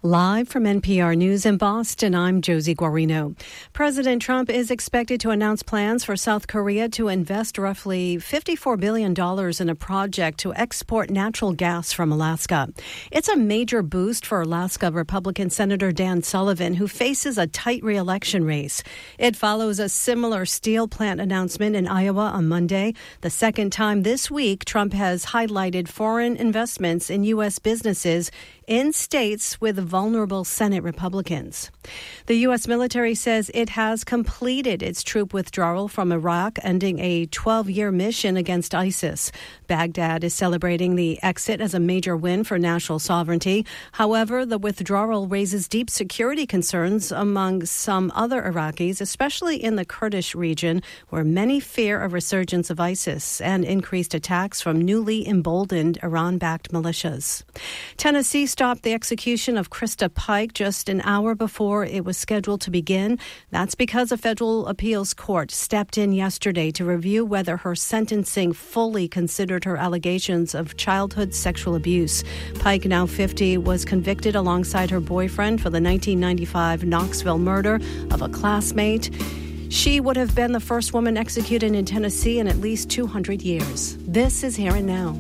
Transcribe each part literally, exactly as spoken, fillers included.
Live from N P R News in Boston, I'm Josie Guarino. President Trump is expected to announce plans for South Korea to invest roughly fifty-four billion dollars in a project to export natural gas from Alaska. It's a major boost for Alaska Republican Senator Dan Sullivan, who faces a tight re-election race. It follows a similar steel plant announcement in Iowa on Monday. The second time this week, Trump has highlighted foreign investments in U S businesses in states with vulnerable Senate Republicans. The U S military says it has completed its troop withdrawal from Iraq, ending a twelve-year mission against ISIS. Baghdad is celebrating the exit as a major win for national sovereignty. However, the withdrawal raises deep security concerns among some other Iraqis, especially in the Kurdish region, where many fear a resurgence of ISIS and increased attacks from newly emboldened Iran-backed militias. Tennessee stopped the execution of Krista Pike just an hour before it was scheduled to begin. That's because a federal appeals court stepped in yesterday to review whether her sentencing fully considered her allegations of childhood sexual abuse. Pike, now fifty, was convicted alongside her boyfriend for the nineteen ninety-five Knoxville murder of a classmate. She would have been the first woman executed in Tennessee in at least two hundred years. This is Here and Now.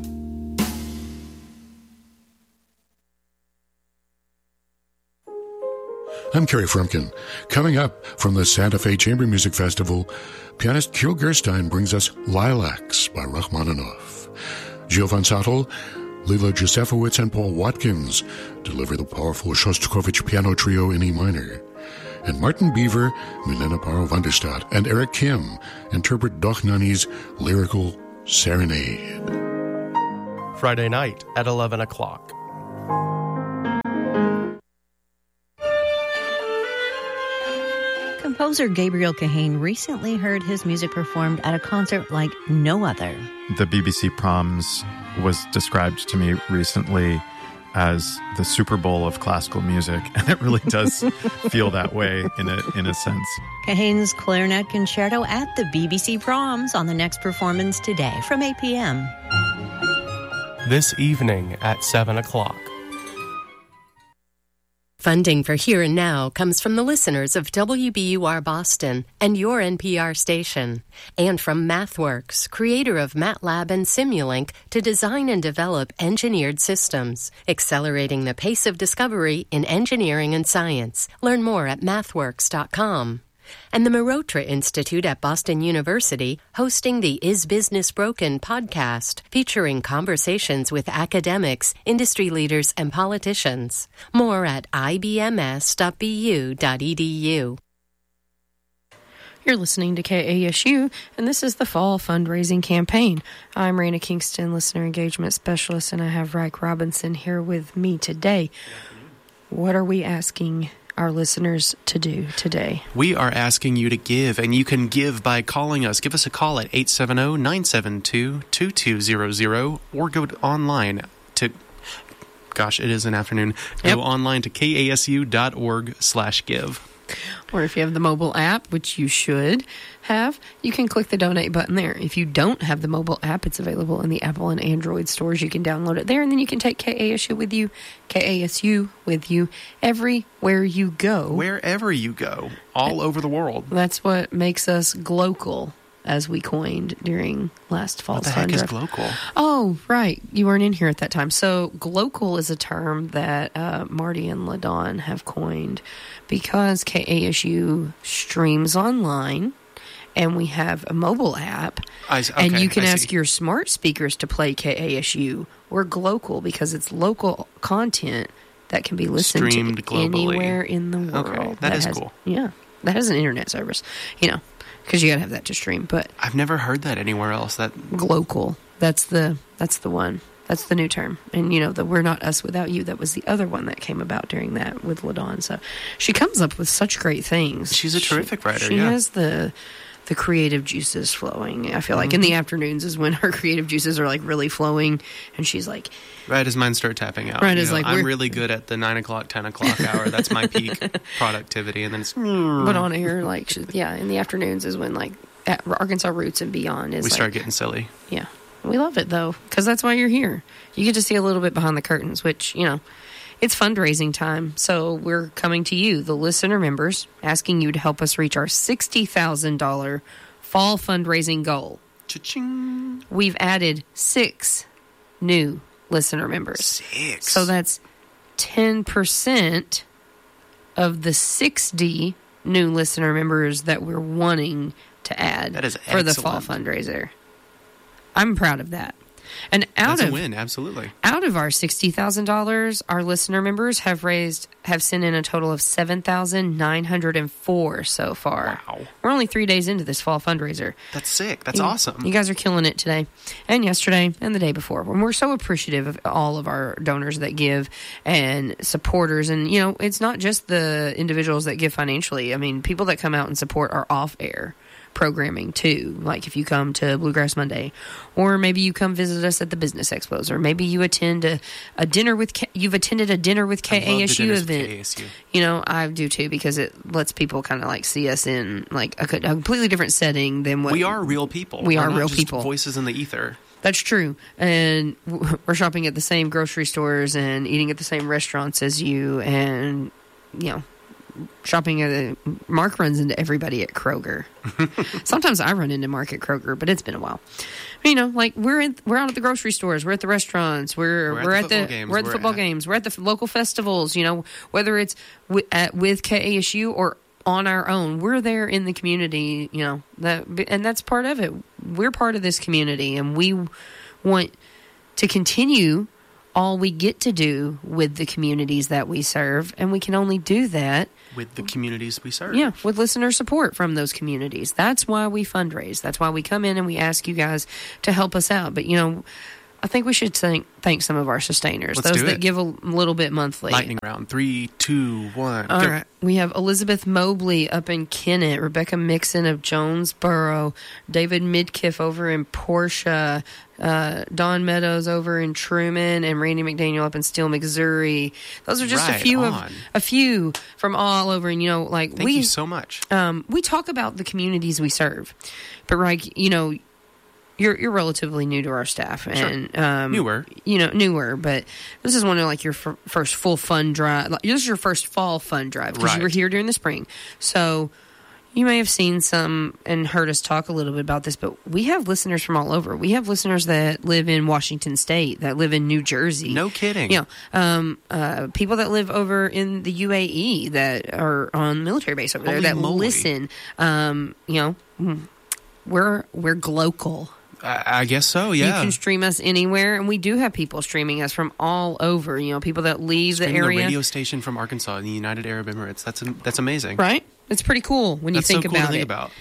I'm Kerry Frumkin. Coming up from the Santa Fe Chamber Music Festival, pianist Kirill Gerstein brings us Lilacs by Rachmaninoff. Gio Van Sattel, Lila Josefowitz, and Paul Watkins deliver the powerful Shostakovich piano trio in E minor. And Martin Beaver, Milena Paro van der Stadt, and Eric Kim interpret Doch Nani's lyrical serenade. Friday night at eleven o'clock. Composer Gabriel Kahane recently heard his music performed at a concert like no other. The B B C Proms was described to me recently as the Super Bowl of classical music, and it really does feel that way in a in a sense. Kahane's clarinet concerto at the B B C Proms on the next performance today from eight p.m. This evening at seven o'clock. Funding for Here and Now comes from the listeners of W B U R Boston and your N P R station, and from MathWorks, creator of MATLAB and Simulink, to design and develop engineered systems, accelerating the pace of discovery in engineering and science. Learn more at mathworks dot com. And the Marotra Institute at Boston University, hosting the Is Business Broken podcast, featuring conversations with academics, industry leaders, and politicians. More at I B M S dot B U dot E D U. You're listening to K A S U, and this is the Fall Fundraising Campaign. I'm Raina Kingston, Listener Engagement Specialist, and I have Reich Robinson here with me today. What are we asking our listeners to do today? We are asking you to give, and you can give by calling us. Give us a call at eight seven zero, nine seven two, two two zero zero or go online to, gosh, it is an afternoon, yep. Go online to kasu dot org slash give. Or if you have the mobile app, which you should have, you can click the donate button there. If you don't have the mobile app, it's available in the Apple and Android stores. You can download it there, and then you can take K A S U with you, K A S U with you everywhere you go. Wherever you go, all over the world. That's what makes us glocal, as we coined during last fall's What the heck fund is drive. glocal? Oh, right. You weren't in here at that time. So glocal is a term that uh, Marty and LaDawn have coined because K A S U streams online and we have a mobile app. I, okay, and you can I ask see. your smart speakers to play K A S U. We're glocal because it's local content that can be listened Streamed to globally. Anywhere in the world. Okay, that, that is has, cool. Yeah. That has an internet service, you know, because you got to have that to stream. But I've never heard that anywhere else. That glocal. That's the that's the one. That's the new term. And, you know, the We're Not Us Without You, that was the other one that came about during that with LaDawn. So she comes up with such great things. She's a terrific she, writer, She yeah. has the the creative juices flowing. I feel like Mm-hmm. in the afternoons is when her creative juices are, like, really flowing. And she's like... Right as mine start tapping out. Right you as, know, like, I'm we're- really good at the nine o'clock, ten o'clock hour. That's my peak productivity. And then it's... But on air, like, she, yeah, in the afternoons is when, like, at Arkansas Roots and Beyond is we like... start getting silly. Yeah. We love it, though, because that's why you're here. You get to see a little bit behind the curtains, which, you know, it's fundraising time. So we're coming to you, the listener members, asking you to help us reach our sixty thousand dollars fall fundraising goal. Cha-ching. We've added six new listener members. Six. So that's ten percent of the sixty new listener members that we're wanting to add that is for the fall excellent. fundraiser. I'm proud of that. And out That's of a win, absolutely. Out of our sixty thousand dollars, our listener members have raised have sent in a total of seven thousand nine hundred four so far. Wow. We're only three days into this fall fundraiser. That's sick. That's you, awesome. You guys are killing it today and yesterday and the day before. And we're so appreciative of all of our donors that give and supporters. And, you know, it's not just the individuals that give financially. I mean, people that come out and support our off-air programming too, like if you come to Bluegrass Monday, or maybe you come visit us at the Business Expos, or maybe you attend a, a dinner with K- you've attended a dinner with K A S U event. K A S U. You know, I do too, because it lets people kind of like see us in like a, a completely different setting than what we are. Real people. We We're are not real just people. Voices in the ether. That's true. And we're shopping at the same grocery stores and eating at the same restaurants as you, and you know, shopping at a, Mark runs into everybody at Kroger. Sometimes I run into Mark at Kroger, but it's been a while. You know, like we're in, we're out at the grocery stores, we're at the restaurants, we're We're we're at at the the, football games. we're at the We're football at- games, we're at the f- local festivals. You know, whether it's w- at with K A S U or on our own, we're there in the community. You know that, and that's part of it. We're part of this community, and we want to continue all we get to do with the communities that we serve, and we can only do that with the communities we serve. Yeah, with listener support from those communities. That's why we fundraise. That's why we come in and we ask you guys to help us out. But, you know, I think we should thank, thank some of our sustainers, Let's those do that it. give a little bit monthly. Lightning round. Three, two, one. All go. right. We have Elizabeth Mobley up in Kennett, Rebecca Mixon of Jonesboro, David Midkiff over in Portia, uh, Don Meadows over in Truman, and Randy McDaniel up in Steele, Missouri. Those are just Right a few on. of a few from all over. And you know, like Thank we you so much. um, we talk about the communities we serve, but like you know. You're you're relatively new to our staff, and Sure. um, Newer. You know, newer. But this is one of like your f- first full fun drive. Like, this is your first fall fun drive because you were Right. here during the spring. So you may have seen some and heard us talk a little bit about this. But we have listeners from all over. We have listeners that live in Washington State, that live in New Jersey. No kidding. You know, um, uh, people that live over in the U A E that are on military base over there Holy that moly. listen. Um, you know, mm, we're we're glocal. I, I guess so, yeah. You can stream us anywhere, and we do have people streaming us from all over. You know, people that leave Streaming the area. a radio station from Arkansas in the United Arab Emirates. That's that's amazing. Right? It's pretty cool when That's you think so cool about to think it. about.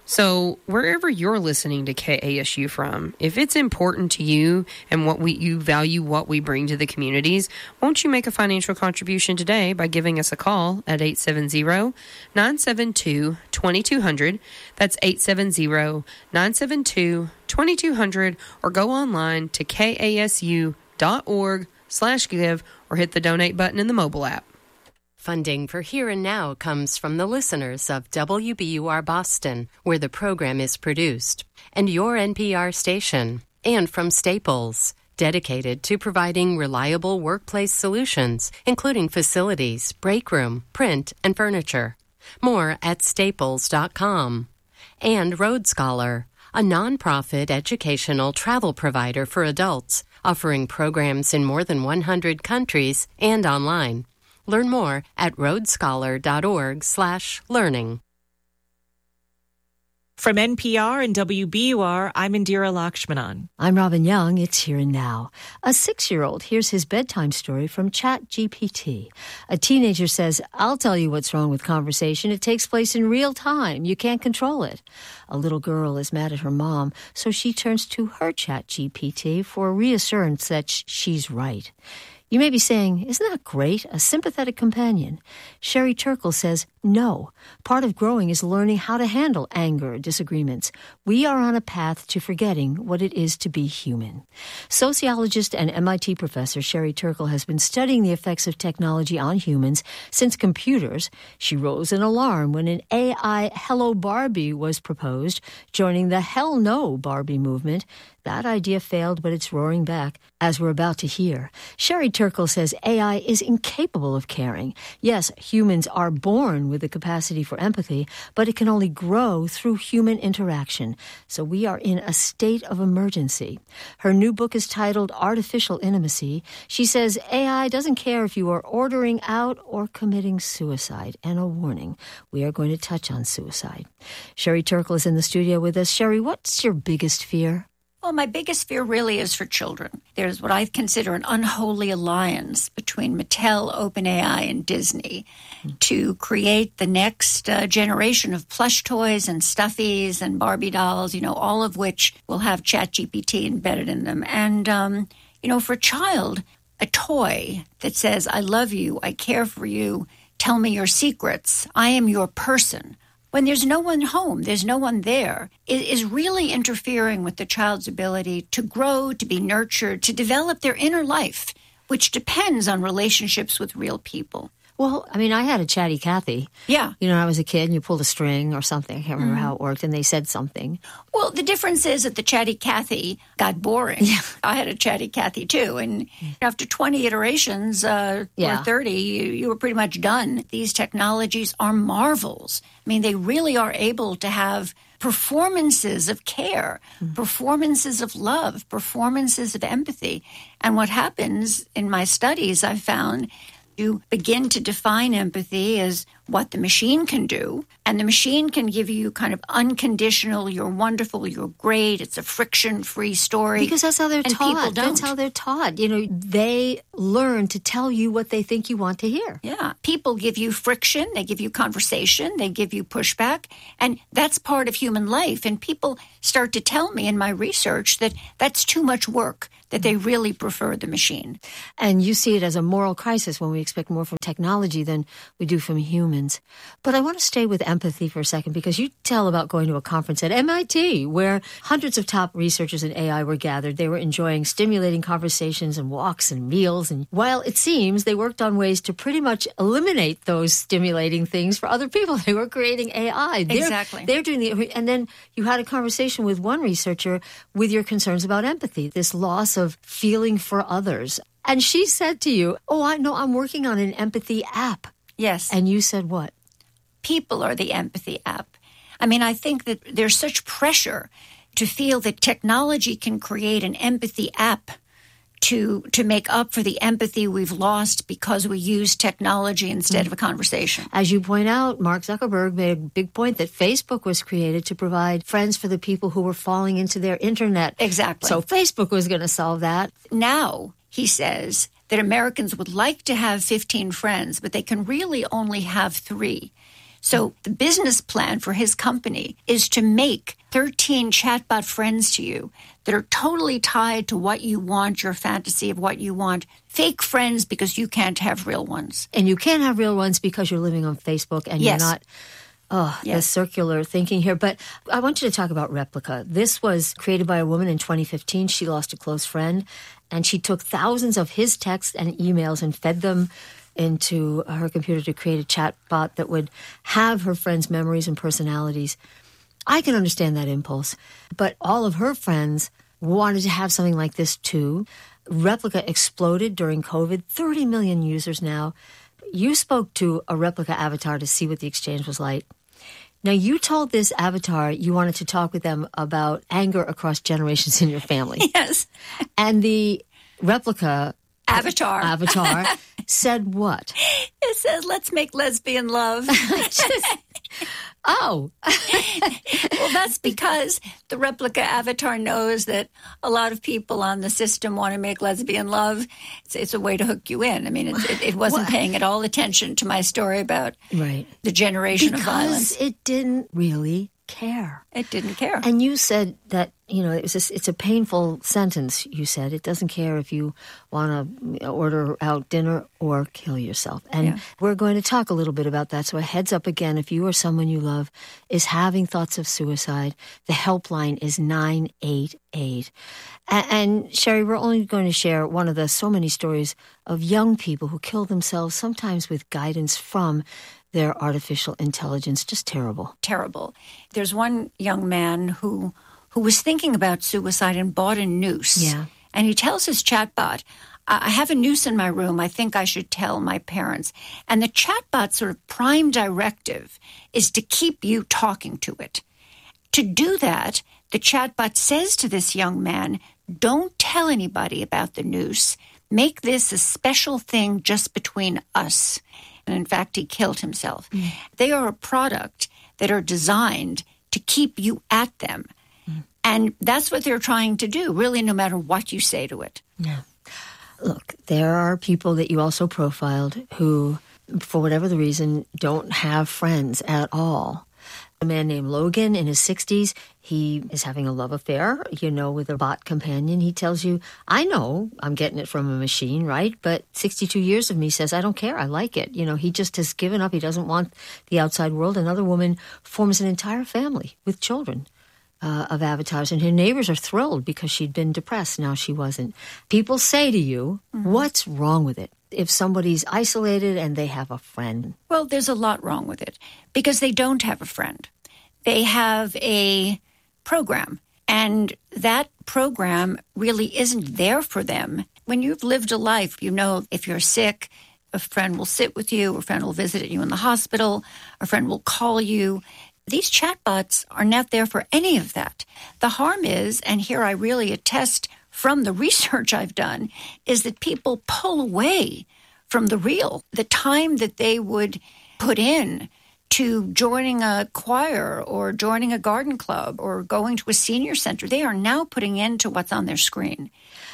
So wherever you're listening to K A S U from, if it's important to you and what we you value what we bring to the communities, won't you make a financial contribution today by giving us a call at eight seven zero, nine seven two, two two zero zero. That's eight seven zero, nine seven two, two two zero zero, or go online to kasu dot org slash give or hit the donate button in the mobile app. Funding for Here and Now comes from the listeners of W B U R Boston, where the program is produced, and your N P R station, and from Staples, dedicated to providing reliable workplace solutions, including facilities, break room, print, and furniture. More at staples dot com. And Road Scholar, a nonprofit educational travel provider for adults, offering programs in more than one hundred countries and online. Learn more at roadscholar dot org slash learning. From N P R and W B U R, I'm Indira Lakshmanan. I'm Robin Young. It's Here and Now. A six-year-old hears his bedtime story from Chat G P T. A teenager says, I'll tell you what's wrong with conversation. It takes place in real time. You can't control it. A little girl is mad at her mom, so she turns to her Chat G P T for reassurance that sh- she's right. You may be saying, isn't that great? A sympathetic companion. Sherry Turkle says, no. Part of growing is learning how to handle anger or disagreements. We are on a path to forgetting what it is to be human. Sociologist and M I T professor Sherry Turkle has been studying the effects of technology on humans since computers. She rose an alarm when an A I Hello Barbie was proposed, joining the Hell No Barbie movement. That idea failed, but it's roaring back, as we're about to hear. Sherry Turkle Turkle says A I is incapable of caring. Yes, humans are born with the capacity for empathy, but it can only grow through human interaction. So we are in a state of emergency. Her new book is titled Artificial Intimacy. She says A I doesn't care if you are ordering out or committing suicide. And a warning, we are going to touch on suicide. Sherry Turkle is in the studio with us. Sherry, what's your biggest fear? Well, my biggest fear really is for children. There's what I consider an unholy alliance between Mattel, OpenAI, and Disney to create the next uh, generation of plush toys and stuffies and Barbie dolls, you know, all of which will have ChatGPT embedded in them. And, um, you know, for a child, a toy that says, I love you, I care for you, tell me your secrets, I am your person, when there's no one home, there's no one there, it is really interfering with the child's ability to grow, to be nurtured, to develop their inner life, which depends on relationships with real people. Well, I mean, I had a Chatty Cathy. Yeah. You know, I was a kid and you pulled a string or something. I can't remember mm. how it worked. And they said something. Well, the difference is that the Chatty Cathy got boring. Yeah. I had a Chatty Cathy too. And after twenty iterations uh, yeah. or thirty, you, you were pretty much done. These technologies are marvels. I mean, they really are able to have performances of care, mm. performances of love, performances of empathy. And what happens in my studies, I've found, you begin to define empathy as what the machine can do. And the machine can give you kind of unconditional, you're wonderful, you're great, it's a friction-free story. Because that's how they're and taught. People don't. That's how they're taught. You know, they learn to tell you what they think you want to hear. Yeah. People give you friction, they give you conversation, they give you pushback, and that's part of human life. And people start to tell me in my research that that's too much work, that they really prefer the machine. And you see it as a moral crisis when we expect more from technology than we do from humans. But I want to stay with empathy for a second, because you tell about going to a conference at M I T where hundreds of top researchers in A I were gathered. They were enjoying stimulating conversations and walks and meals. And while it seems they worked on ways to pretty much eliminate those stimulating things for other people, they were creating A I. They're, exactly. They're doing the, and then you had a conversation with one researcher with your concerns about empathy, this loss of feeling for others. And she said to you, oh, I know, I'm working on an empathy app. Yes. And you said what? People are the empathy app. I mean, I think that there's such pressure to feel that technology can create an empathy app to to make up for the empathy we've lost because we use technology instead mm. of a conversation. As you point out, Mark Zuckerberg made a big point that Facebook was created to provide friends for the people who were falling into their internet. Exactly. So Facebook was going to solve that. Now, he says that Americans would like to have fifteen friends, but they can really only have three. So the business plan for his company is to make thirteen chatbot friends to you that are totally tied to what you want, your fantasy of what you want. Fake friends because you can't have real ones. And you can't have real ones because you're living on Facebook and yes. you're not... Oh, yes. The circular thinking here. But I want you to talk about Replika. This was created by a woman in twenty fifteen. She lost a close friend, and she took thousands of his texts and emails and fed them into her computer to create a chat bot that would have her friends' memories and personalities. I can understand that impulse, but all of her friends wanted to have something like this too. Replika exploded during COVID, thirty million users now. You spoke to a Replika avatar to see what the exchange was like. Now, you told this avatar you wanted to talk with them about anger across generations in your family. Yes. And the Replika avatar avatar said what? It says, let's make lesbian love. Oh. Well, that's because the Replika avatar knows that a lot of people on the system want to make lesbian love. It's, it's a way to hook you in. I mean, it, it, it wasn't paying at all attention to my story about right. the generation because of violence. It didn't really care. It didn't care. And you said that, you know, it was a, it's a painful sentence, you said. It doesn't care if you want to order out dinner or kill yourself. And yeah. we're going to talk a little bit about that. So a heads up again, if you or someone you love is having thoughts of suicide, the helpline is nine eight eight. And, and Sherry, we're only going to share one of the so many stories of young people who kill themselves, sometimes with guidance from their artificial intelligence. Just terrible. Terrible. There's one young man who who was thinking about suicide and bought a noose. Yeah. And he tells his chatbot, I have a noose in my room. I think I should tell my parents. And the chatbot's sort of prime directive is to keep you talking to it. To do that, the chatbot says to this young man, don't tell anybody about the noose. Make this a special thing just between us. And in fact, he killed himself. Mm. They are a product that are designed to keep you at them. Mm. And that's what they're trying to do, really, no matter what you say to it. Yeah. Look, there are people that you also profiled who, for whatever the reason, don't have friends at all. A man named Logan in his sixties, he is having a love affair, you know, with a bot companion. He tells you, I know I'm getting it from a machine, right? But sixty-two years of me says, I don't care. I like it. You know, he just has given up. He doesn't want the outside world. Another woman forms an entire family with children uh, of avatars, and her neighbors are thrilled because she'd been depressed. Now she wasn't. People say to you, mm-hmm. what's wrong with it? If somebody's isolated and they have a friend? Well, there's a lot wrong with it because they don't have a friend. They have a program, and that program really isn't there for them. When you've lived a life, you know if you're sick, a friend will sit with you, a friend will visit you in the hospital, a friend will call you. These chatbots are not there for any of that. The harm is, and here I really attest from the research I've done, is that people pull away from the real. The time that they would put in to joining a choir or joining a garden club or going to a senior center, they are now putting into what's on their screen.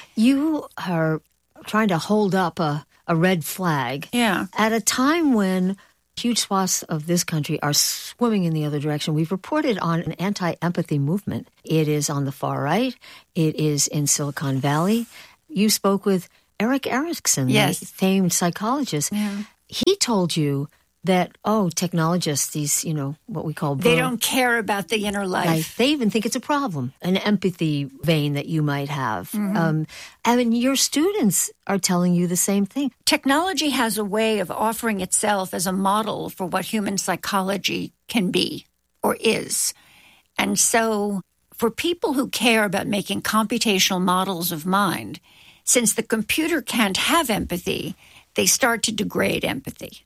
You are trying to hold up a, a red flag yeah. at a time when huge swaths of this country are swimming in the other direction. We've reported on an anti-empathy movement. It is on the far right. It is in Silicon Valley. You spoke with Eric Erickson, yes. the famed psychologist. Yeah. He told you that, oh, technologists, these, you know, what we call... They don't care about the inner life. life. They even think it's a problem, an empathy vein that you might have. Mm-hmm. Um, I mean, your students are telling you the same thing. Technology has a way of offering itself as a model for what human psychology can be or is. And so for people who care about making computational models of mind, since the computer can't have empathy, they start to degrade empathy.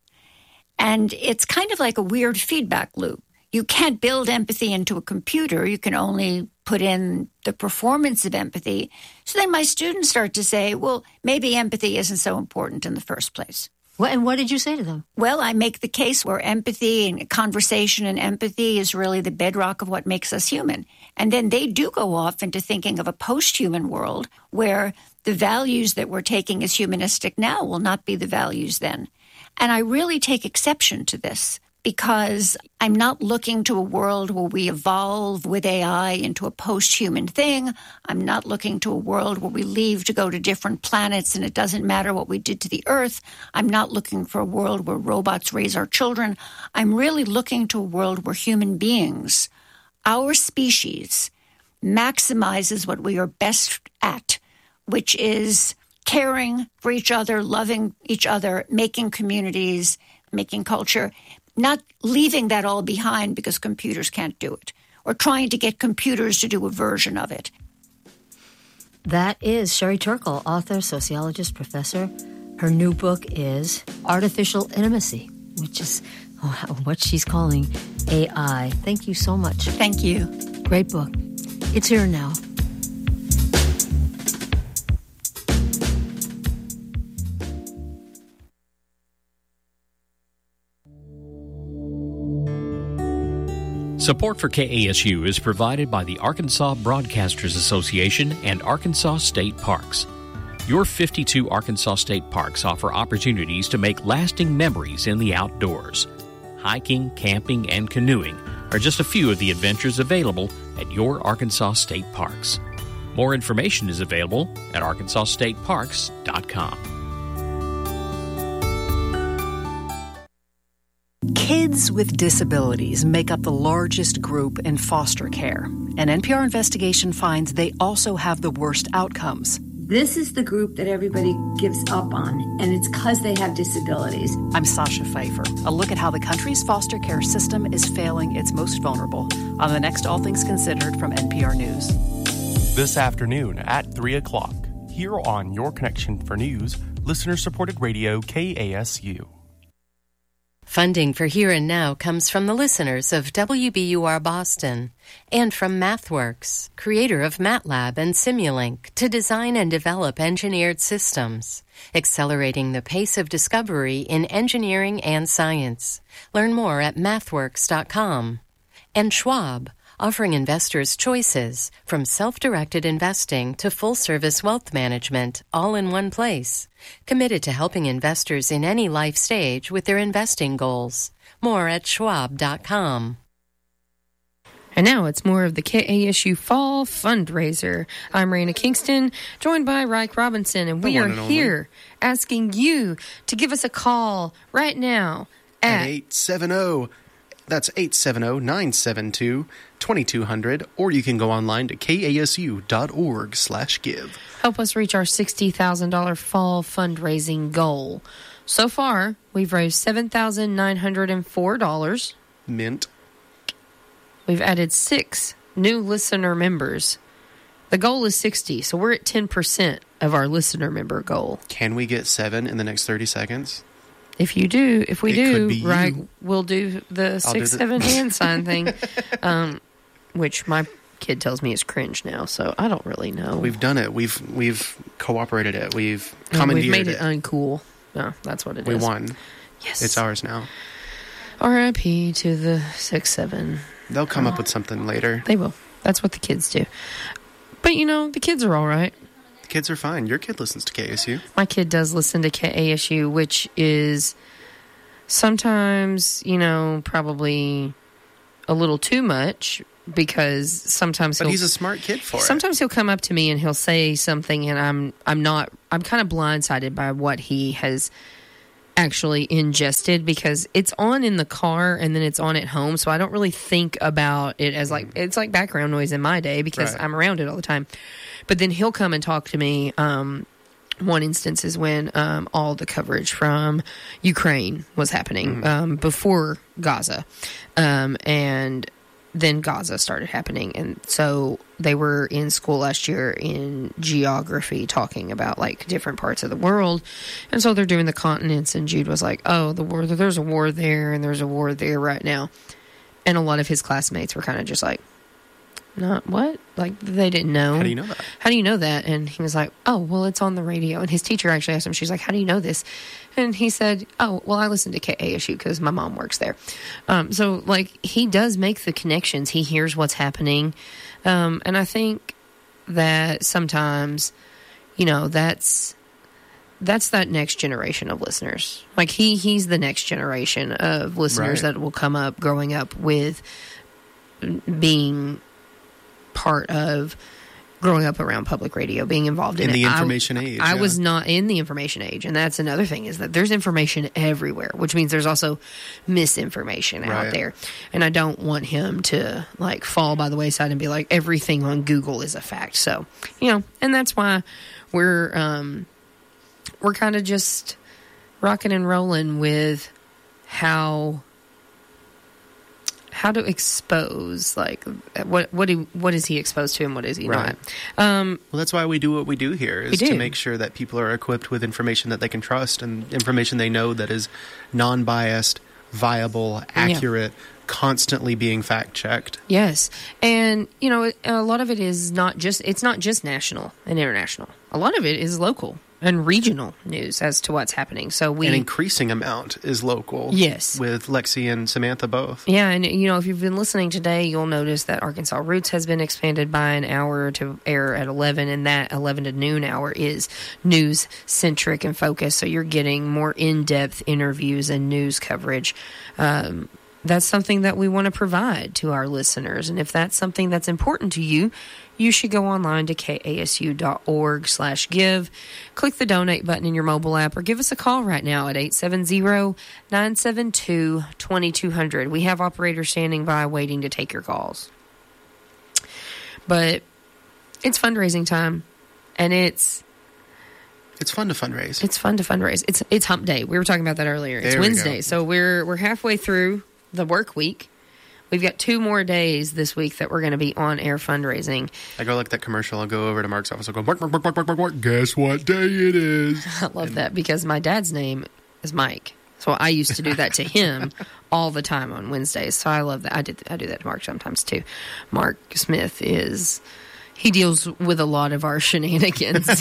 And it's kind of like a weird feedback loop. You can't build empathy into a computer. You can only put in the performance of empathy. So then my students start to say, well, maybe empathy isn't so important in the first place. What, and what did you say to them? Well, I make the case where empathy and conversation and empathy is really the bedrock of what makes us human. And then they do go off into thinking of a post-human world where the values that we're taking as humanistic now will not be the values then. And I really take exception to this because I'm not looking to a world where we evolve with A I into a post-human thing. I'm not looking to a world where we leave to go to different planets and it doesn't matter what we did to the Earth. I'm not looking for a world where robots raise our children. I'm really looking to a world where human beings, our species, maximizes what we are best at, which is caring for each other, loving each other, making communities, making culture, not leaving that all behind because computers can't do it, or trying to get computers to do a version of it. That is Sherry Turkle, author, sociologist, professor. Her new book is Artificial Intimacy, which is what she's calling A I. Thank you so much. Thank you. Great book. It's here now. Support for K A S U is provided by the Arkansas Broadcasters Association and Arkansas State Parks. Your fifty-two Arkansas State Parks offer opportunities to make lasting memories in the outdoors. Hiking, camping, and canoeing are just a few of the adventures available at your Arkansas State Parks. More information is available at arkansas state parks dot com. Kids with disabilities make up the largest group in foster care. An N P R investigation finds they also have the worst outcomes. This is the group that everybody gives up on, and it's because they have disabilities. I'm Sasha Pfeiffer. A look at how the country's foster care system is failing its most vulnerable on the next All Things Considered from N P R News. This afternoon at three o'clock, here on Your Connection for News, listener-supported radio K A S U. Funding for Here and Now comes from the listeners of W B U R Boston and from MathWorks, creator of MATLAB and Simulink, to design and develop engineered systems, accelerating the pace of discovery in engineering and science. Learn more at mathworks dot com. And Schwab, offering investors choices from self-directed investing to full-service wealth management, all in one place. Committed to helping investors in any life stage with their investing goals. More at schwab dot com. And now it's more of the K A S U Fall Fundraiser. I'm Raina Kingston, joined by Reich Robinson, and we are here asking you to give us a call right now at, at eight seven zero. That's eight seven zero, nine seven two, two two zero zero, or you can go online to k a s u dot org slash give. Help us reach our sixty thousand dollars fall fundraising goal. So far, we've raised seven thousand nine hundred four dollars. Mint. We've added six new listener members. The goal is sixty, so we're at ten percent of our listener member goal. Can we get seven in the next thirty seconds? If you do, if we it do, right, we'll do the I'll six, do the- seven hand sign thing, um, which my kid tells me is cringe now, so I don't really know. We've done it. We've we've cooperated it. We've and commandeered We've made it, it uncool. No, that's what it we is. We won. Yes. It's ours now. R I P to the six, seven. They'll come oh. up with something later. They will. That's what the kids do. But, you know, the kids are all right. The kids are fine. Your kid listens to K A S U. My kid does listen to K A S U, which is sometimes, you know, probably a little too much because sometimes But he's a smart kid for sometimes it. Sometimes he'll come up to me and he'll say something and I'm I'm not I'm kind of blindsided by what he has actually ingested because it's on in the car and then it's on at home, so I don't really think about it as like it's like background noise in my day because right. I'm around it all the time. But then he'll come and talk to me. Um, one instance is when um, all the coverage from Ukraine was happening mm-hmm. um, before Gaza, um, and then Gaza started happening, and so they were in school last year in geography talking about like different parts of the world, and so they're doing the continents, and Jude was like, oh, the war, there's a war there and there's a war there right now, and a lot of his classmates were kind of just like, not what? Like, they didn't know. How do you know that? How do you know that? And he was like, oh, well, it's on the radio. And his teacher actually asked him, she's like, how do you know this? And he said, oh, well, I listen to K A S U because my mom works there. Um, so, like, he does make the connections. He hears what's happening. Um, and I think that sometimes, you know, that's that's that next generation of listeners. Like, he he's the next generation of listeners right. that will come up growing up with being part of growing up around public radio, being involved in, in it. the information I, age. I yeah. was not in the information age, and that's another thing is that there's information everywhere, which means there's also misinformation right. out there. And I don't want him to like fall by the wayside and be like everything on Google is a fact. So, you know, and that's why we're um, we're kind of just rocking and rolling with how. How to expose, like, what what do, what is he exposed to and what is he right. not? Um, well, that's why we do what we do here, is do. to make sure that people are equipped with information that they can trust and information they know that is non-biased, viable, accurate, yeah. constantly being fact-checked. Yes. And, you know, a lot of it is not just, it's not just national and international. A lot of it is local and regional news as to what's happening. So we... An increasing amount is local. Yes. With Lexi and Samantha both. Yeah, and, you know, if you've been listening today, you'll notice that Arkansas Roots has been expanded by an hour to air at eleven, and that eleven to noon hour is news-centric and focused, so you're getting more in-depth interviews and news coverage. Um That's something that we want to provide to our listeners. And if that's something that's important to you, you should go online to k a s u dot org slash give. Click the donate button in your mobile app or give us a call right now at eight seven zero, nine seven two, two two zero zero. We have operators standing by waiting to take your calls. But it's fundraising time, and it's... It's fun to fundraise. It's fun to fundraise. It's it's hump day. We were talking about that earlier. It's there Wednesday, we so we're we're halfway through the work week. we've got two more days this week that we're going to be on air fundraising. I go like that commercial. I'll go over to Mark's office. I'll go, Mark, Mark, Mark, Mark, Mark, Mark, Mark. Guess what day it is? I love and, that because my dad's name is Mike. So I used to do that to him all the time on Wednesdays. So I love that. I did. I do that to Mark sometimes too. Mark Smith is, he deals with a lot of our shenanigans.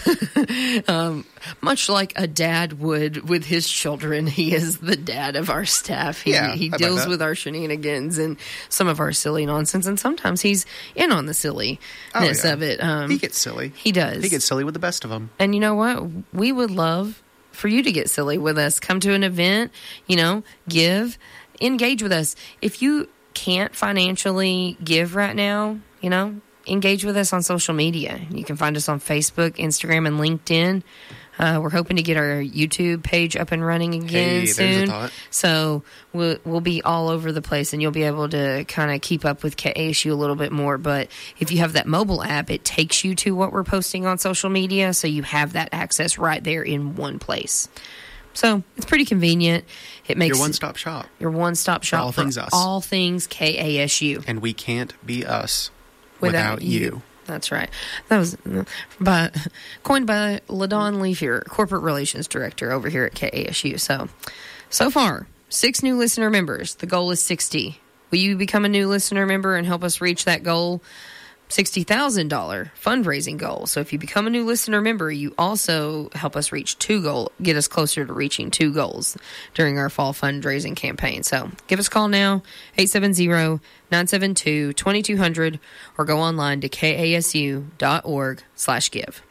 um, much like a dad would with his children, he is the dad of our staff. He, yeah, he deals with our shenanigans and some of our silly nonsense. And sometimes he's in on the silliness oh, yeah. of it. Um, he gets silly. He does. He gets silly with the best of them. And you know what? We would love for you to get silly with us. Come to an event, you know, give, engage with us. If you can't financially give right now, you know, engage with us on social media. You can find us on Facebook, Instagram, and LinkedIn. Uh, we're hoping to get our YouTube page up and running again hey, soon. There's a thought. So we'll, we'll be all over the place, and you'll be able to kind of keep up with K A S U a little bit more. But if you have that mobile app, it takes you to what we're posting on social media, so you have that access right there in one place. So it's pretty convenient. It makes your one-stop shop. Your one-stop shop for all for things us. All things K A S U. And we can't be us without, without you. you. That's right. That was by, coined by LaDawn Leafier, Corporate Relations Director over here at K A S U. So, so far, six new listener members. The goal is sixty. Will you become a new listener member and help us reach that goal? sixty thousand dollars fundraising goal. So if you become a new listener member, you also help us reach two goal, get us closer to reaching two goals during our fall fundraising campaign. So give us a call now, eight seven zero, nine seven two, two two zero zero, or go online to kasu.org slash give.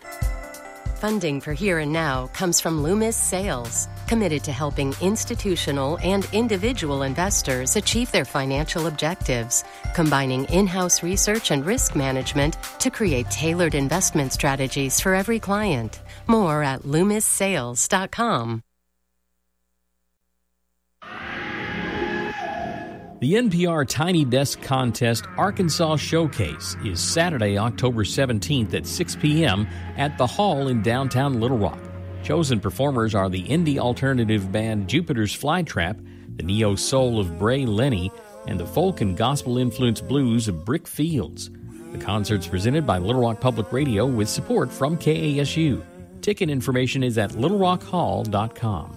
Funding for Here and Now comes from Loomis Sales, committed to helping institutional and individual investors achieve their financial objectives, combining in-house research and risk management to create tailored investment strategies for every client. More at loomis sales dot com. The N P R Tiny Desk Contest Arkansas Showcase is Saturday, October seventeenth at six p.m. at the Hall in downtown Little Rock. Chosen performers are the indie alternative band Jupiter's Flytrap, the neo-soul of Bray Lenny, and the folk and gospel-influenced blues of Brick Fields. The concert's presented by Little Rock Public Radio with support from K A S U. Ticket information is at little rock hall dot com.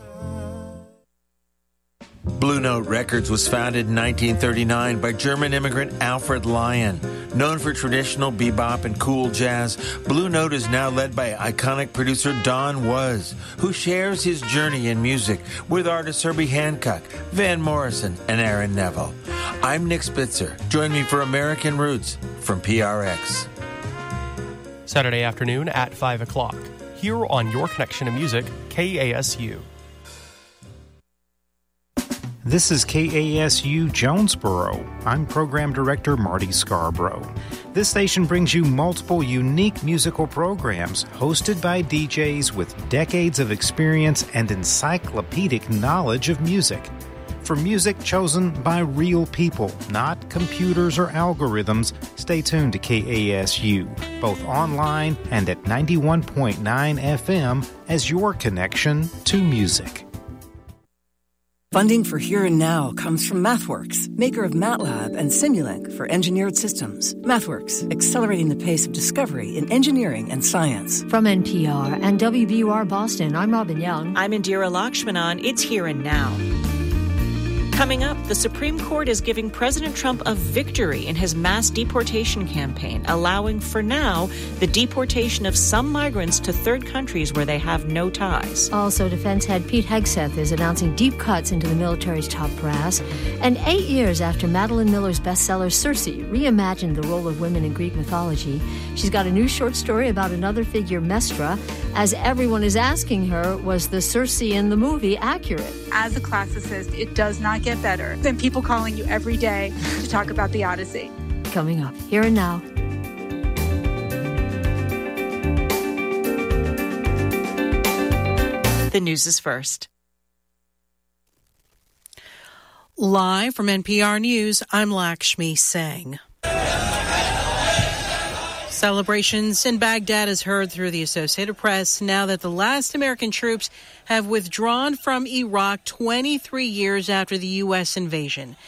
Blue Note Records was founded in nineteen thirty-nine by German immigrant Alfred Lion. Known for traditional bebop and cool jazz, Blue Note is now led by iconic producer Don Was, who shares his journey in music with artists Herbie Hancock, Van Morrison, and Aaron Neville. I'm Nick Spitzer. Join me for American Roots from P R X. Saturday afternoon at five o'clock. Here on Your Connection to Music, K A S U. This is K A S U Jonesboro. I'm Program Director Marty Scarborough. This station brings you multiple unique musical programs hosted by D Js with decades of experience and encyclopedic knowledge of music. For music chosen by real people, not computers or algorithms, stay tuned to K A S U, both online and at ninety-one point nine F M as your connection to music. Funding for Here and Now comes from MathWorks, maker of MATLAB and Simulink for engineered systems. MathWorks, accelerating the pace of discovery in engineering and science. From N P R and W B U R Boston, I'm Robin Young. I'm Indira Lakshmanan. It's Here and Now. Coming up, the Supreme Court is giving President Trump a victory in his mass deportation campaign, allowing for now the deportation of some migrants to third countries where they have no ties. Also, defense head Pete Hegseth is announcing deep cuts into the military's top brass. And eight years after Madeline Miller's bestseller Circe reimagined the role of women in Greek mythology, she's got a new short story about another figure, Mestra. As everyone is asking her, was the Circe in the movie accurate? As a classicist, it does not get better than people calling you every day to talk about the Odyssey. Coming up, Here and Now. The news is first. Live from N P R News, I'm Lakshmi Singh. Celebrations in Baghdad is heard through the Associated Press now that the last American troops have withdrawn from Iraq twenty-three years after the U S invasion.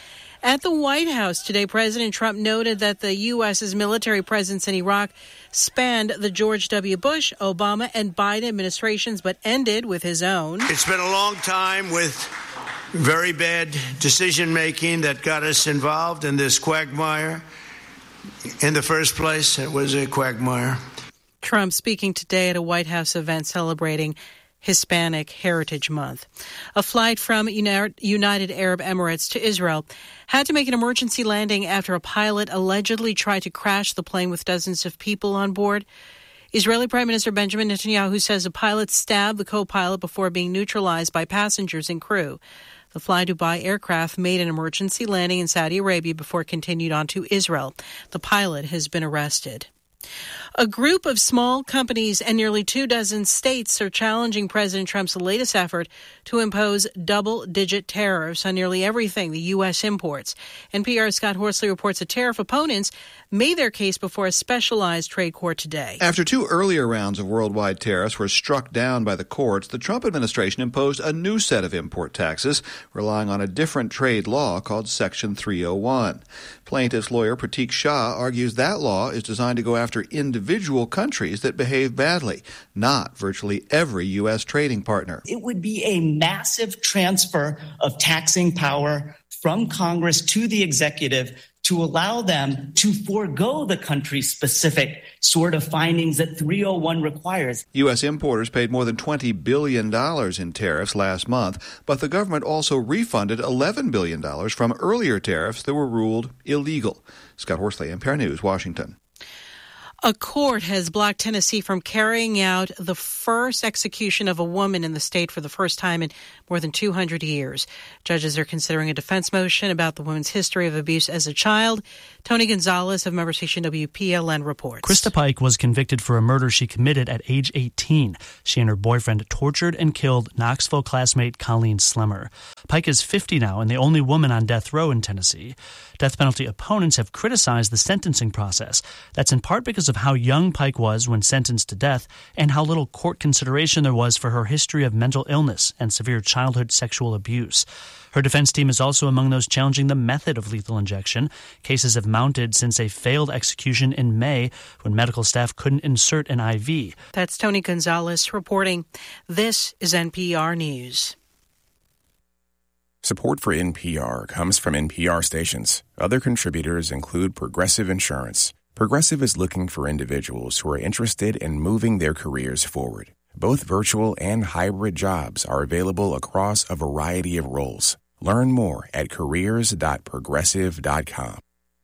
At the White House today, President Trump noted that the U S.'s military presence in Iraq spanned the George W. Bush, Obama, and Biden administrations, but ended with his own. It's been a long time with very bad decision-making that got us involved in this quagmire. In the first place, it was a quagmire. Trump speaking today at a White House event celebrating Hispanic Heritage Month. A flight from United Arab Emirates to Israel had to make an emergency landing after a pilot allegedly tried to crash the plane with dozens of people on board. Israeli Prime Minister Benjamin Netanyahu says a pilot stabbed the co-pilot before being neutralized by passengers and crew. The Fly Dubai aircraft made an emergency landing in Saudi Arabia before it continued on to Israel. The pilot has been arrested. A group of small companies and nearly two dozen states are challenging President Trump's latest effort to impose double-digit tariffs on nearly everything the U S imports. N P R's Scott Horsley reports that tariff opponents made their case before a specialized trade court today. After two earlier rounds of worldwide tariffs were struck down by the courts, the Trump administration imposed a new set of import taxes, relying on a different trade law called Section three oh one. Plaintiff's lawyer Pratik Shah argues that law is designed to go after individual countries that behave badly, not virtually every U S trading partner. It would be a massive transfer of taxing power from Congress to the executive to allow them to forego the country-specific sort of findings that three oh one requires. U S importers paid more than twenty billion dollars in tariffs last month, but the government also refunded eleven billion dollars from earlier tariffs that were ruled illegal. Scott Horsley, N P R News, Washington. A court has blocked Tennessee from carrying out the first execution of a woman in the state for the first time in more than two hundred years. Judges are considering a defense motion about the woman's history of abuse as a child. Tony Gonzalez of member station W P L N reports. Krista Pike was convicted for a murder she committed at age eighteen. She and her boyfriend tortured and killed Knoxville classmate Colleen Slemmer. Pike is fifty now and the only woman on death row in Tennessee. Death penalty opponents have criticized the sentencing process. That's in part because of how young Pike was when sentenced to death and how little court consideration there was for her history of mental illness and severe childhood sexual abuse. Her defense team is also among those challenging the method of lethal injection. Cases have mounted since a failed execution in May when medical staff couldn't insert an I V. That's Tony Gonzalez reporting. This is N P R News. Support for N P R comes from N P R stations. Other contributors include Progressive Insurance. Progressive is looking for individuals who are interested in moving their careers forward. Both virtual and hybrid jobs are available across a variety of roles. Learn more at careers dot progressive dot com.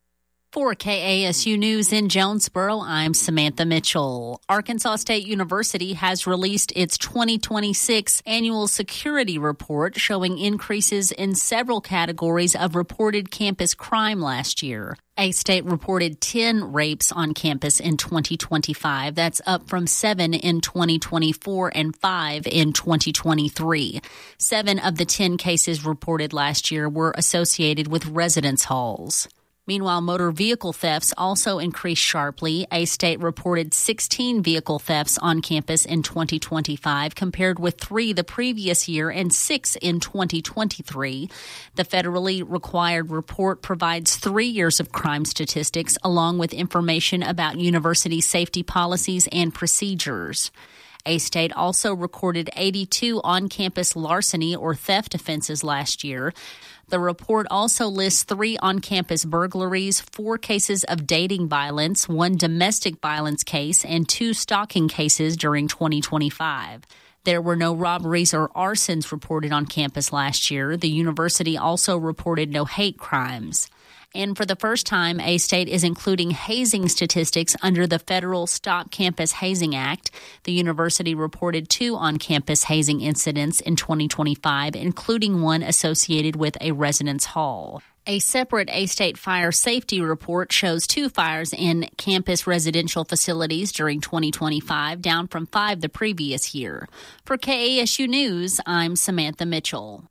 For K A S U News in Jonesboro, I'm Samantha Mitchell. Arkansas State University has released its twenty twenty-six annual security report showing increases in several categories of reported campus crime last year. A-State reported ten rapes on campus in twenty twenty-five. That's up from seven in twenty twenty-four and five in twenty twenty-three. Seven of the ten cases reported last year were associated with residence halls. Meanwhile, motor vehicle thefts also increased sharply. A-State reported sixteen vehicle thefts on campus in twenty twenty-five, compared with three the previous year and six in twenty twenty-three. The federally required report provides three years of crime statistics, along with information about university safety policies and procedures. A-State also recorded eighty-two on-campus larceny or theft offenses last year. The report also lists three on-campus burglaries, four cases of dating violence, one domestic violence case, and two stalking cases during twenty twenty-five. There were no robberies or arsons reported on campus last year. The university also reported no hate crimes. And for the first time, A-State is including hazing statistics under the federal Stop Campus Hazing Act. The university reported two on-campus hazing incidents in twenty twenty-five, including one associated with a residence hall. A separate A-State fire safety report shows two fires in campus residential facilities during twenty twenty-five, down from five the previous year. For K A S U News, I'm Samantha Mitchell.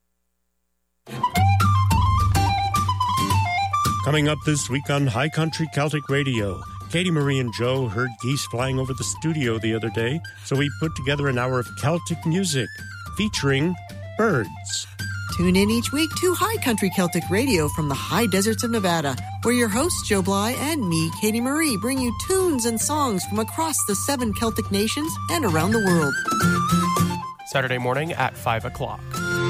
Coming up this week on High Country Celtic Radio, Katie Marie and Joe heard geese flying over the studio the other day, so we put together an hour of Celtic music featuring birds. Tune in each week to High Country Celtic Radio from the high deserts of Nevada, where your hosts Joe Bly and me, Katie Marie, bring you tunes and songs from across the seven Celtic nations and around the world. Saturday morning at five o'clock.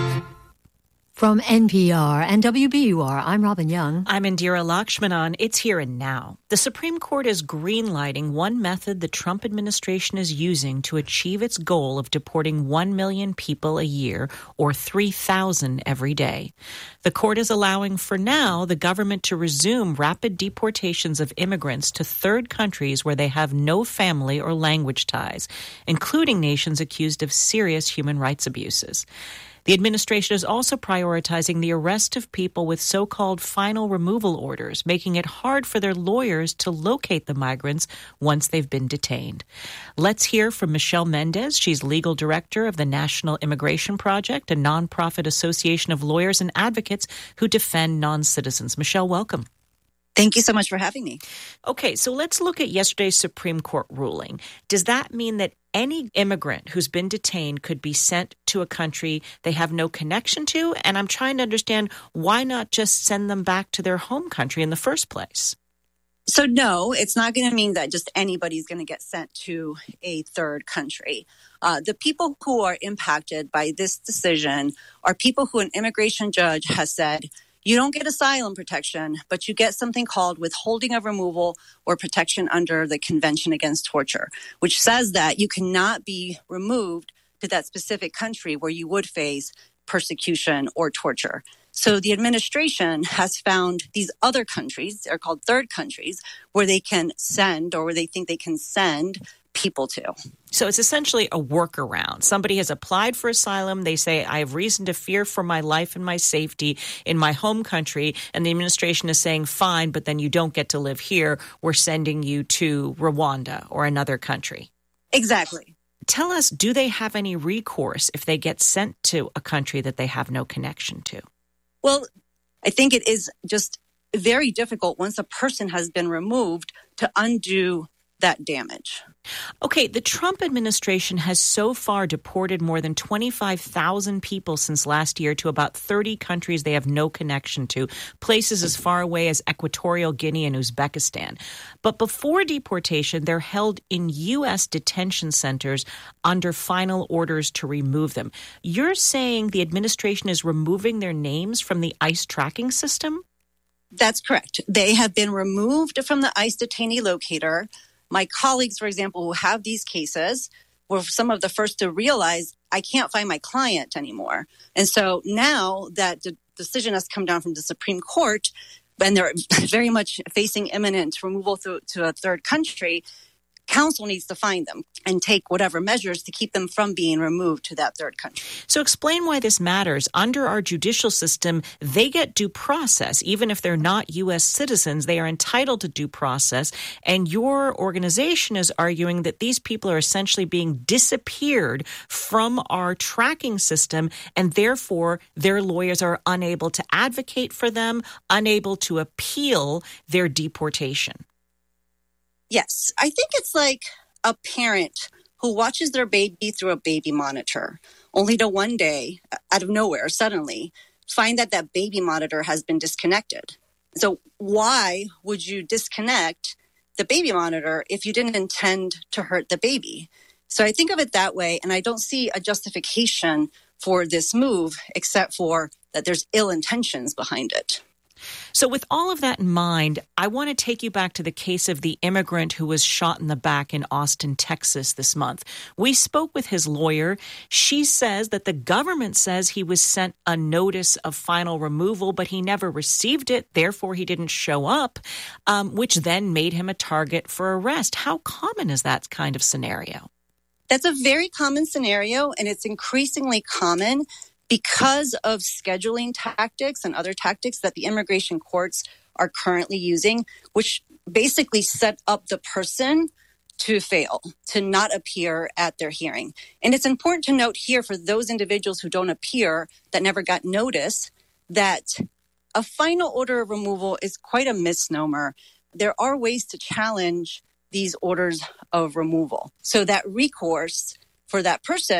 From N P R and W B U R, I'm Robin Young. I'm Indira Lakshmanan. It's Here and Now. The Supreme Court is greenlighting one method the Trump administration is using to achieve its goal of deporting one million people a year, or three thousand every day. The court is allowing, for now, the government to resume rapid deportations of immigrants to third countries where they have no family or language ties, including nations accused of serious human rights abuses. The administration is also prioritizing the arrest of people with so-called final removal orders, making it hard for their lawyers to locate the migrants once they've been detained. Let's hear from Michelle Mendez. She's legal director of the National Immigration Project, a nonprofit association of lawyers and advocates who defend non-citizens. Michelle, welcome. Thank you so much for having me. Okay, so let's look at yesterday's Supreme Court ruling. Does that mean that any immigrant who's been detained could be sent to a country they have no connection to? And I'm trying to understand, why not just send them back to their home country in the first place? So no, it's not going to mean that just anybody's going to get sent to a third country. Uh, the people who are impacted by this decision are people who an immigration judge has said, you don't get asylum protection, but you get something called withholding of removal or protection under the Convention Against Torture, which says that you cannot be removed to that specific country where you would face persecution or torture. So the administration has found these other countries, they're called third countries, where they can send or where they think they can send people to. So it's essentially a workaround. Somebody has applied for asylum. They say, I have reason to fear for my life and my safety in my home country. And the administration is saying, fine, but then you don't get to live here. We're sending you to Rwanda or another country. Exactly. Tell us, do they have any recourse if they get sent to a country that they have no connection to? Well, I think it is just very difficult once a person has been removed to undo that damage. Okay, the Trump administration has so far deported more than twenty-five thousand people since last year to about thirty countries they have no connection to, places as far away as Equatorial Guinea and Uzbekistan. But before deportation, they're held in U S detention centers under final orders to remove them. You're saying the administration is removing their names from the ICE tracking system? That's correct. They have been removed from the ICE detainee locator. My colleagues, for example, who have these cases were some of the first to realize I can't find my client anymore. And so now that the decision has come down from the Supreme Court and they're very much facing imminent removal to, to a third country, counsel needs to find them and take whatever measures to keep them from being removed to that third country. So explain why this matters. Under our judicial system, they get due process. Even if they're not U S citizens, they are entitled to due process. And your organization is arguing that these people are essentially being disappeared from our tracking system, and therefore their lawyers are unable to advocate for them, unable to appeal their deportation. Yes, I think it's like a parent who watches their baby through a baby monitor, only to one day, out of nowhere, suddenly find that that baby monitor has been disconnected. So why would you disconnect the baby monitor if you didn't intend to hurt the baby? So I think of it that way, and I don't see a justification for this move except for that there's ill intentions behind it. So with all of that in mind, I want to take you back to the case of the immigrant who was shot in the back in Austin, Texas this month. We spoke with his lawyer. She says that the government says he was sent a notice of final removal, but he never received it. Therefore, he didn't show up, um, which then made him a target for arrest. How common is that kind of scenario? That's a very common scenario, and it's increasingly common because of scheduling tactics and other tactics that the immigration courts are currently using, which basically set up the person to fail, to not appear at their hearing. And it's important to note here for those individuals who don't appear, that never got notice, that a final order of removal is quite a misnomer. There are ways to challenge these orders of removal. So that recourse for that person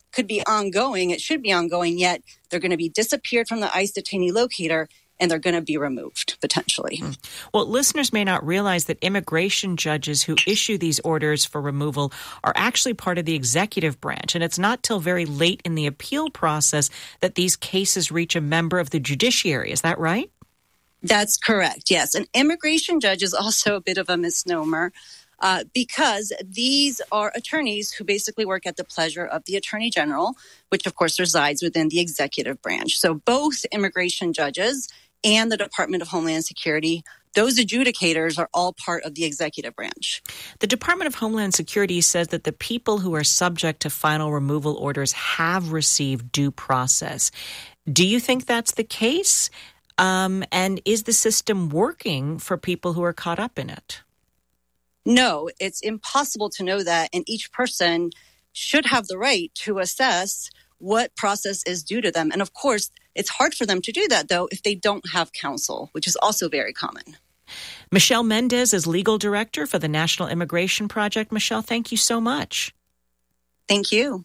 could be ongoing. It should be ongoing, yet they're going to be disappeared from the ICE detainee locator, and they're going to be removed, potentially. Mm. Well, listeners may not realize that immigration judges who issue these orders for removal are actually part of the executive branch, and it's not till very late in the appeal process that these cases reach a member of the judiciary. Is that right? That's correct, yes. An immigration judge is also a bit of a misnomer uh, because these are attorneys who basically work at the pleasure of the Attorney General, which, of course, resides within the executive branch. So both immigration judges and the Department of Homeland Security, those adjudicators are all part of the executive branch. The Department of Homeland Security says that the people who are subject to final removal orders have received due process. Do you think that's the case? Um, and is the system working for people who are caught up in it? No, it's impossible to know that, and each person should have the right to assess what process is due to them. And of course, it's hard for them to do that, though, if they don't have counsel, which is also very common. Michelle Mendez is legal director for the National Immigration Project. Michelle, thank you so much. Thank you.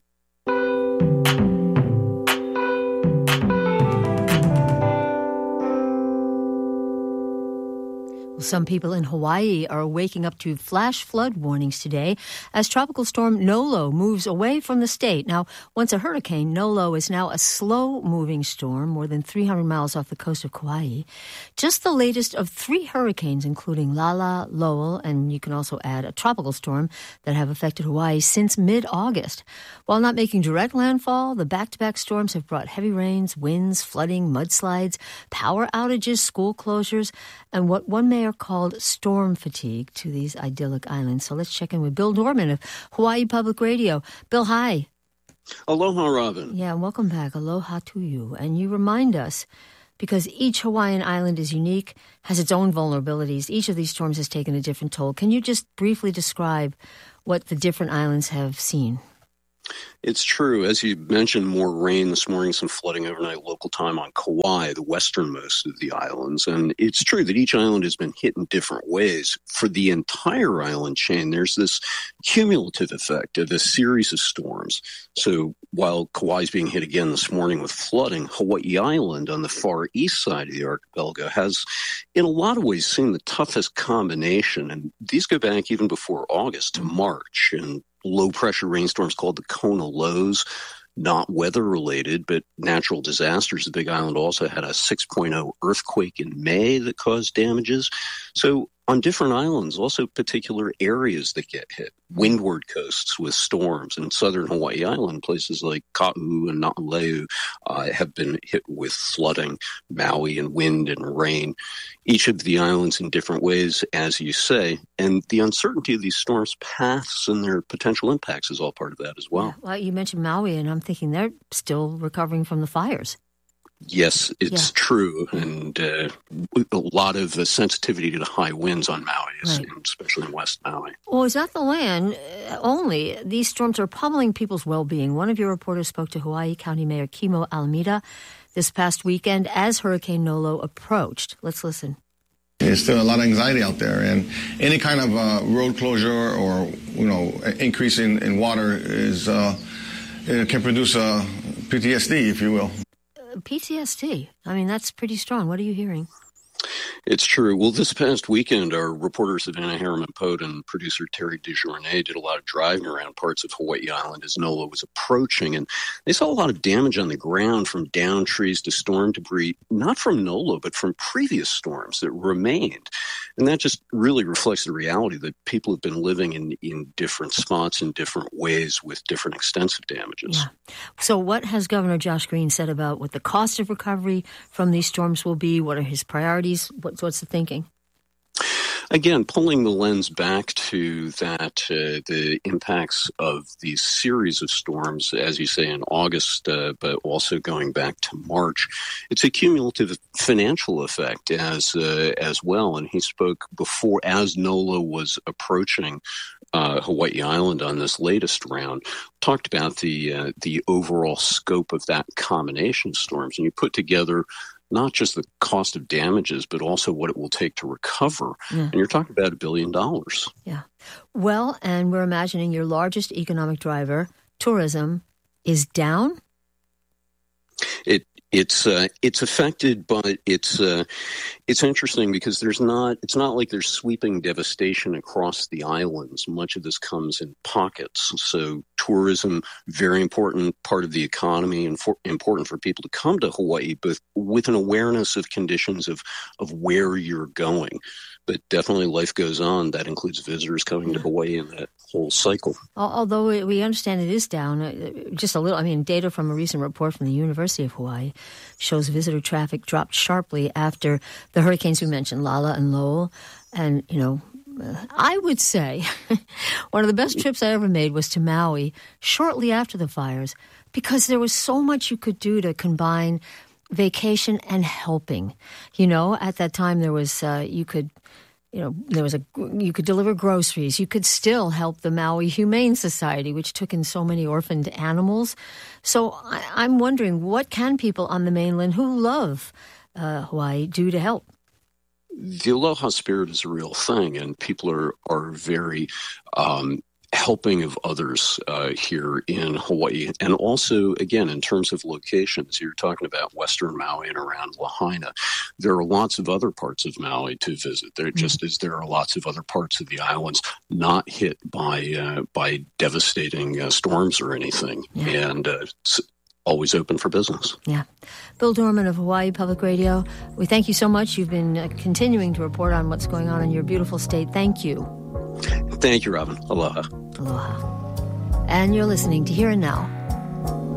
Some people in Hawaii are waking up to flash flood warnings today as tropical storm Nolo moves away from the state. Now, once a hurricane, Nolo is now a slow-moving storm more than three hundred miles off the coast of Kauai. Just the latest of three hurricanes, including Lala, Lowell, and you can also add a tropical storm that have affected Hawaii since mid-August. While not making direct landfall, the back-to-back storms have brought heavy rains, winds, flooding, mudslides, power outages, school closures, and what one mayor called storm fatigue to these idyllic islands. So let's check in with Bill Dorman of Hawaii Public Radio. Bill, hi. Aloha, Robin. Yeah, welcome back. Aloha to you. And you remind us, because each Hawaiian island is unique, has its own vulnerabilities. Each of these storms has taken a different toll. Can you just briefly describe what the different islands have seen? It's true. As you mentioned, more rain this morning, some flooding overnight local time on Kauai, the westernmost of the islands. And it's true that each island has been hit in different ways. For the entire island chain, there's this cumulative effect of a series of storms. So while Kauai is being hit again this morning with flooding, Hawaii Island on the far east side of the archipelago has, in a lot of ways, seen the toughest combination. And these go back even before August to March. And low-pressure rainstorms called the Kona lows, not weather-related, but natural disasters. The Big Island also had a six point oh earthquake in May that caused damages. So on different islands, also particular areas that get hit. Windward coasts with storms. In southern Hawaii Island, places like Ka'u and Na'aleu uh, have been hit with flooding, Maui and wind and rain. Each of the islands in different ways, as you say. And the uncertainty of these storms' paths and their potential impacts is all part of that as well. Well, you mentioned Maui, and I'm thinking they're still recovering from the fires. Yes, it's yeah. true, and uh, a lot of uh, sensitivity to the high winds on Maui, right. especially in West Maui. Well, it's not the land uh, only. These storms are pummeling people's well-being. One of your reporters spoke to Hawaii County Mayor Kimo Alameda this past weekend as Hurricane Nolo approached. Let's listen. There's still a lot of anxiety out there, and any kind of uh, road closure or, you know, increase in, in water is uh, it can produce a P T S D, if you will. P T S D. I mean, that's pretty strong. What are you hearing? It's true. Well, this past weekend, our reporters Savannah Harriman-Pote and producer Terry DeJournay did a lot of driving around parts of Hawaii Island as Nolo was approaching, and they saw a lot of damage on the ground from downed trees to storm debris, not from Nolo, but from previous storms that remained. And that just really reflects the reality that people have been living in, in different spots in different ways with different extensive damages. Yeah. So what has Governor Josh Green said about what the cost of recovery from these storms will be? What are his priorities? What's, what's the thinking? Again, pulling the lens back to that, uh, the impacts of these series of storms, as you say, in August, uh, but also going back to March, it's a cumulative financial effect as uh, as well. And he spoke before, as Nolo was approaching uh, Hawaii Island on this latest round, talked about the uh, the overall scope of that combination of storms, and you put together not just the cost of damages, but also what it will take to recover. Yeah. And you're talking about a billion dollars. Yeah. Well, and we're imagining your largest economic driver, tourism, is down? It it's uh, it's affected, but it's uh, it's interesting because there's not it's not like there's sweeping devastation across the islands. Much of this comes in pockets. So tourism, very important part of the economy, and for, important for people to come to Hawaii, but with an awareness of conditions of of where you're going. But definitely life goes on. That includes visitors coming to Hawaii and that whole cycle. Although we understand it is down just a little. I mean, data from a recent report from the University of Hawaii shows visitor traffic dropped sharply after the hurricanes we mentioned, Lala and Lowell. And, you know, I would say one of the best trips I ever made was to Maui shortly after the fires because there was so much you could do to combine vacation and helping. You know, at that time there was, uh, you could, you know, there was a, you could deliver groceries. You could still help the Maui Humane Society, which took in so many orphaned animals. So I, I'm wondering, what can people on the mainland who love uh, Hawaii do to help? The aloha spirit is a real thing, and people are, are very um, helping of others uh, here in Hawaii. And also, again, in terms of locations, you're talking about Western Maui and around Lahaina. There are lots of other parts of Maui to visit. There, mm-hmm. just as there are lots of other parts of the islands not hit by uh, by devastating uh, storms or anything. Yeah. And uh, it's always open for business. Yeah. Bill Dorman of Hawaii Public Radio, we thank you so much. You've been uh, continuing to report on what's going on in your beautiful state. Thank you. Thank you, Robin. Aloha. Aloha. And you're listening to Here and Now